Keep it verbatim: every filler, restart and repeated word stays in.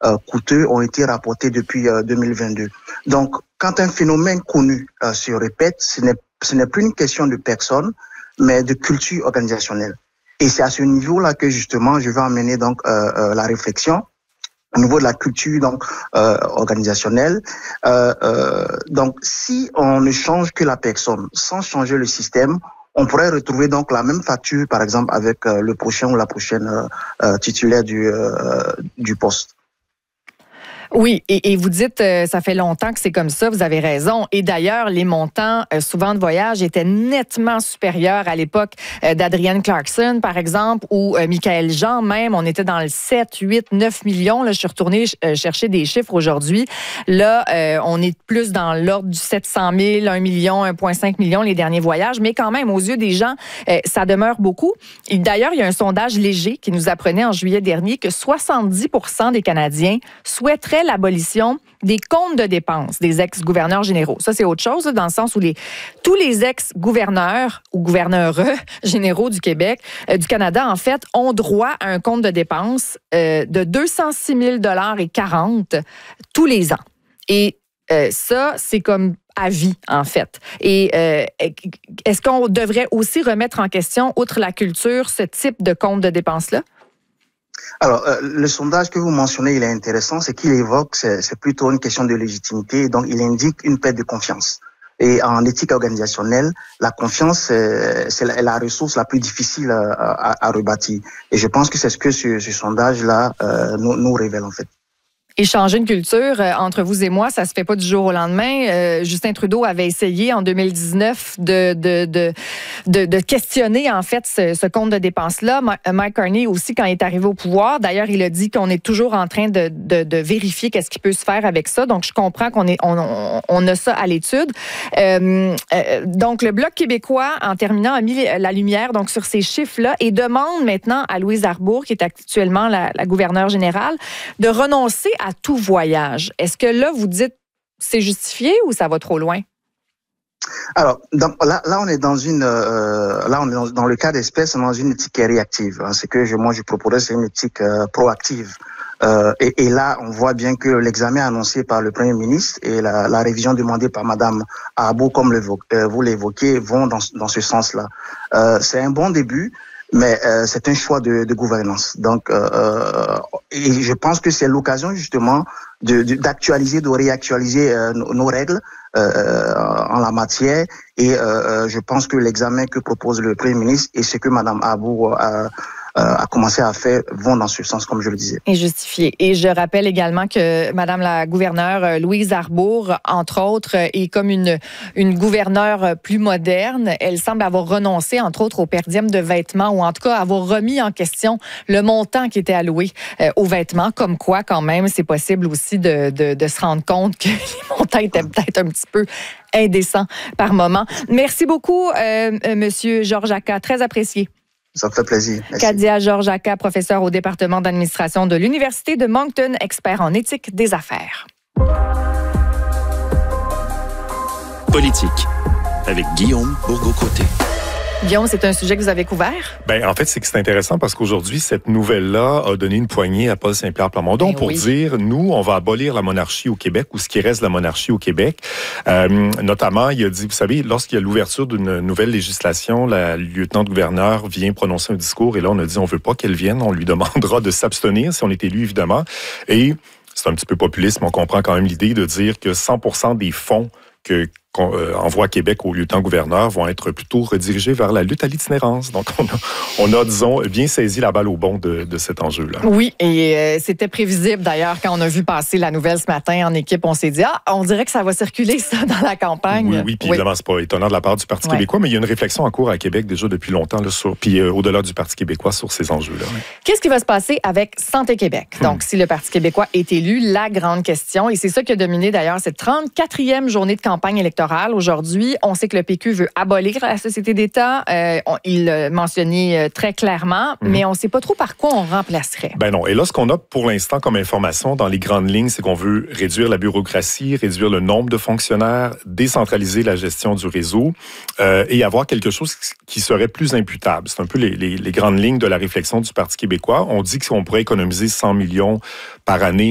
euh, coûteux ont été rapportés depuis euh, deux mille vingt-deux. Donc, quand un phénomène connu euh, se répète, ce n'est, ce n'est plus une question de personne, mais de culture organisationnelle. Et c'est à ce niveau-là que justement je vais emmener donc euh, euh, la réflexion au niveau de la culture donc euh, organisationnelle. Euh, euh, donc, si on ne change que la personne sans changer le système, on pourrait retrouver donc la même facture, par exemple, avec euh, le prochain ou la prochaine euh, euh, titulaire du euh, du poste. Oui, et, et vous dites, euh, ça fait longtemps que c'est comme ça, vous avez raison. Et d'ailleurs, les montants, euh, souvent de voyage, étaient nettement supérieurs à l'époque euh, d'Adrienne Clarkson, par exemple, ou euh, Michael Jean même. On était dans le sept, huit, neuf millions. Là, je suis retournée euh, chercher des chiffres aujourd'hui. Là, euh, on est plus dans l'ordre du sept cent mille, un million, un virgule cinq million les derniers voyages. Mais quand même, aux yeux des gens, euh, ça demeure beaucoup. Et d'ailleurs, il y a un sondage léger qui nous apprenait en juillet dernier que soixante-dix pour cent des Canadiens souhaiteraient l'abolition des comptes de dépenses des ex-gouverneurs généraux. Ça, c'est autre chose, dans le sens où les, tous les ex-gouverneurs ou gouverneureux généraux du Québec, euh, du Canada, en fait, ont droit à un compte de dépenses euh, de deux cent six mille dollars et quarante tous les ans. Et euh, ça, c'est comme à vie, en fait. Et euh, est-ce qu'on devrait aussi remettre en question, outre la culture, ce type de compte de dépenses-là? Alors, euh, le sondage que vous mentionnez, il est intéressant, c'est qu'il évoque, c'est, c'est plutôt une question de légitimité, donc il indique une perte de confiance. Et en éthique organisationnelle, la confiance, c'est, c'est la, la ressource la plus difficile à, à, à rebâtir. Et je pense que c'est ce que ce, ce sondage-là euh, nous, nous révèle en fait. Et changer une culture, euh, entre vous et moi, ça se fait pas du jour au lendemain. Euh, Justin Trudeau avait essayé en deux mille dix-neuf de, de, de, de, de questionner, en fait, ce, ce compte de dépenses-là. Mike Carney aussi, quand il est arrivé au pouvoir, d'ailleurs, il a dit qu'on est toujours en train de, de, de vérifier qu'est-ce qui peut se faire avec ça. Donc, je comprends qu'on est, on, on a ça à l'étude. Euh, euh, donc, le Bloc québécois, en terminant, a mis la lumière donc sur ces chiffres-là et demande maintenant à Louise Arbour, qui est actuellement la, la gouverneure générale, de renoncer à tout voyage. Est-ce que là, vous dites c'est justifié ou ça va trop loin? Alors, dans, là, là, on est dans une, euh, là, on est dans, dans le cas d'espèce, on est dans une éthique réactive. Hein. C'est que je, moi, je proposerais, c'est une éthique euh, proactive. Euh, et, et là, on voit bien que l'examen annoncé par le Premier ministre et la, la révision demandée par Madame Arbour, comme euh, vous l'évoquez, vont dans, dans ce sens-là. Euh, c'est un bon début. Mais euh, c'est un choix de, de gouvernance. Donc, euh, et je pense que c'est l'occasion justement de, de, d'actualiser, de réactualiser euh, nos, nos règles euh, en la matière. Et euh, je pense que l'examen que propose le Premier ministre et ce que Madame Arbour a, a commencé à faire vont dans ce sens, comme je le disais. Et justifié. Et je rappelle également que Madame la gouverneure Louise Arbour, entre autres, est comme une, une gouverneure plus moderne. Elle semble avoir renoncé, entre autres, au per diem de vêtements ou en tout cas avoir remis en question le montant qui était alloué euh, aux vêtements. Comme quoi, quand même, c'est possible aussi de, de, de se rendre compte que les montants étaient peut-être un petit peu indécents par moment. Merci beaucoup, euh, Monsieur Georges Aka. Très apprécié. Ça me fait plaisir. Merci. Kadia Georges Aka, professeur au département d'administration de l'Université de Moncton, expert en éthique des affaires. Politique, avec Guillaume Bourgault-Côté. Guillaume, c'est un sujet que vous avez couvert? Ben, en fait, c'est que c'est intéressant parce qu'aujourd'hui, cette nouvelle-là a donné une poignée à Paul Saint-Pierre Plamondon ben pour oui. dire, nous, on va abolir la monarchie au Québec ou ce qui reste de la monarchie au Québec. Euh, notamment, il a dit, vous savez, lorsqu'il y a l'ouverture d'une nouvelle législation, la lieutenant-gouverneur vient prononcer un discours et là, on a dit, on veut pas qu'elle vienne, on lui demandera de s'abstenir si on est élu, évidemment. Et c'est un petit peu populiste, mais on comprend quand même l'idée de dire que cent pour cent des fonds que qu'on euh, envoie à Québec au lieutenant-gouverneur vont être plutôt redirigés vers la lutte à l'itinérance. Donc, on a, on a, disons, bien saisi la balle au bon de, de cet enjeu-là. Oui, et euh, c'était prévisible, d'ailleurs, quand on a vu passer la nouvelle ce matin en équipe, on s'est dit, ah, on dirait que ça va circuler, ça, dans la campagne. Oui, oui, puis oui. évidemment, c'est pas étonnant de la part du Parti ouais. québécois, mais il y a une réflexion en cours à Québec déjà depuis longtemps, là, sur, puis euh, au-delà du Parti québécois, sur ces enjeux-là. Ouais. Qu'est-ce qui va se passer avec Santé Québec? Hmm. Donc, si le Parti québécois est élu, la grande question, et c'est ça qui a dominé, d'ailleurs, cette trente-quatrième journée de campagne électorale aujourd'hui. On sait que le P Q veut abolir la Société d'État. Euh, on, il l'a mentionné très clairement, mmh. mais on ne sait pas trop par quoi on remplacerait. Ben non. Et là, ce qu'on a pour l'instant comme information dans les grandes lignes, c'est qu'on veut réduire la bureaucratie, réduire le nombre de fonctionnaires, décentraliser la gestion du réseau euh, et avoir quelque chose qui serait plus imputable. C'est un peu les, les, les grandes lignes de la réflexion du Parti québécois. On dit qu'on pourrait économiser cent millions par année